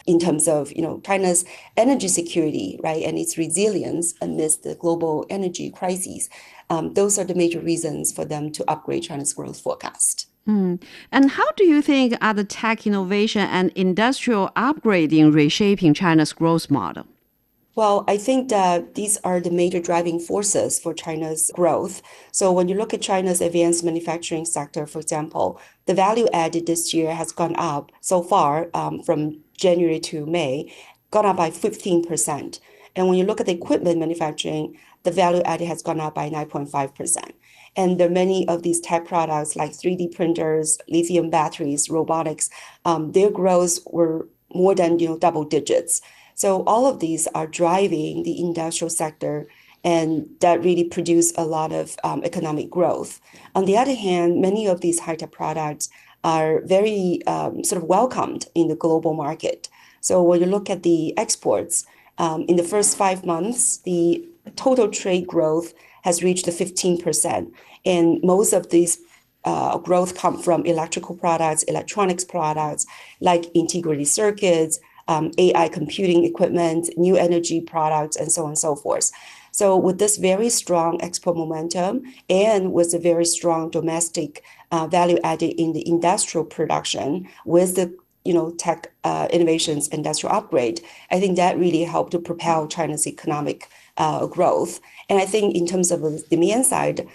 in terms of, China's energy security, right, and its resilience amidst the global energy crises. Those are the major reasons for them to upgrade China's growth forecast. And how do you think are the tech innovation and industrial upgrading reshaping China's growth model? Well, I think that these are the major driving forces for China's growth. So when you look at China's advanced manufacturing sector, for example, the value added this year has gone up so far from January to May, gone up by 15%. And when you look at the equipment manufacturing, the value added has gone up by 9.5%. And there are many of these tech products like 3D printers, lithium batteries, robotics, their growths were more than double digits. So all of these are driving the industrial sector, and that really produce a lot of economic growth. On the other hand, many of these high-tech products are very sort of welcomed in the global market. So when you look at the exports, in the first 5 months, the total trade growth has reached 15%. And most of these growth come from electrical products, electronics products, like integrated circuits, AI computing equipment, new energy products, and so on and so forth. So with this very strong export momentum and with the very strong domestic value added in the industrial production with the tech innovations, industrial upgrade, I think that really helped to propel China's economic growth. And I think in terms of the demand side,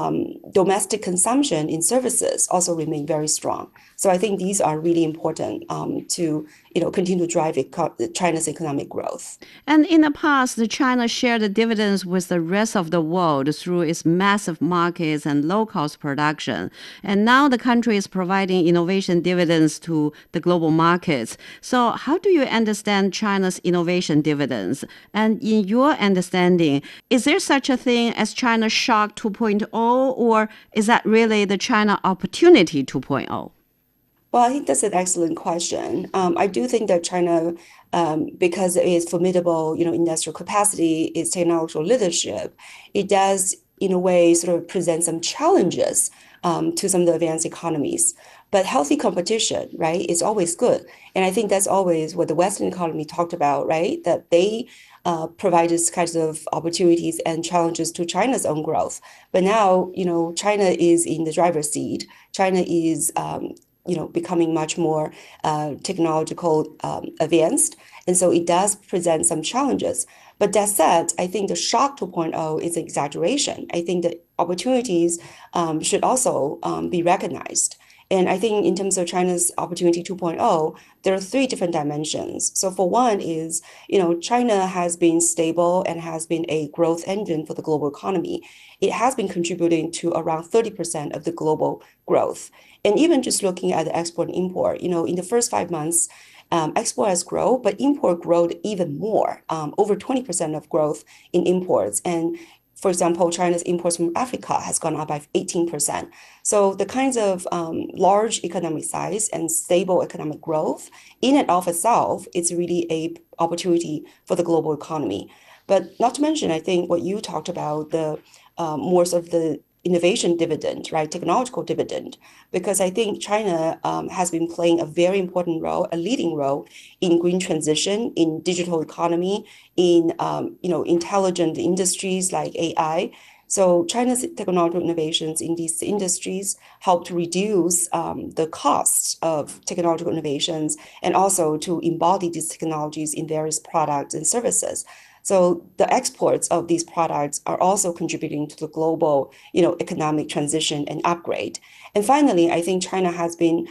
domestic consumption in services also remain very strong. So I think these are really important to continue to drive China's economic growth. And in the past, China shared the dividends with the rest of the world through its massive markets and low-cost production. And now the country is providing innovation dividends to the global markets. So how do you understand China's innovation dividends? And in your understanding, is there such a thing as China Shock 2.0, or is that really the China Opportunity 2.0? Well, I think that's an excellent question. I do think that China, because of its formidable, industrial capacity, its technological leadership, it does, in a way, sort of present some challenges to some of the advanced economies. But healthy competition, right, is always good. And I think that's always what the Western economy talked about, right, that they provide these kinds of opportunities and challenges to China's own growth. But now, China is in the driver's seat. China is becoming much more technological advanced. And so it does present some challenges. But that said, I think the shock 2.0 is an exaggeration. I think the opportunities should also be recognized. And I think in terms of China's opportunity 2.0, there are three different dimensions. So for one is, China has been stable and has been a growth engine for the global economy. It has been contributing to around 30% of the global growth. And even just looking at the export and import, in the first 5 months, export has grown, but import growth even more, over 20% of growth in imports. And for example, China's imports from Africa has gone up by 18%. So the kinds of large economic size and stable economic growth in and of itself is really a opportunity for the global economy. But not to mention, I think what you talked about, the more sort of the innovation dividend, right? Technological dividend, because I think China has been playing a very important role, a leading role in green transition, in digital economy, in intelligent industries like AI. So China's technological innovations in these industries help to reduce the costs of technological innovations and also to embody these technologies in various products and services. So the exports of these products are also contributing to the global, economic transition and upgrade. And finally, I think China has been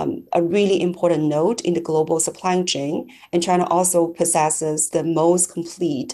a really important node in the global supply chain, and China also possesses the most complete,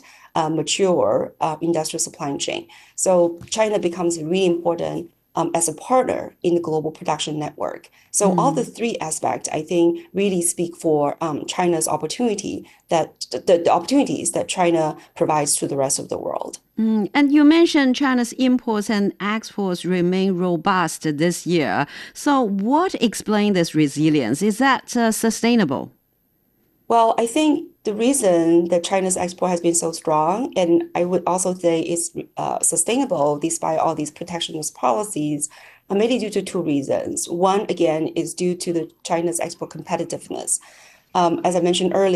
mature industrial supply chain. So China becomes really important as a partner in the global production network. So all the three aspects, I think, really speak for China's opportunity that the opportunities that China provides to the rest of the world. And you mentioned China's imports and exports remain robust this year. So what explains this resilience? Is that sustainable? Well, I think the reason that China's export has been so strong, and I would also say it's sustainable despite all these protectionist policies, are mainly due to two reasons. One, again, is due to the China's export competitiveness. As I mentioned earlier,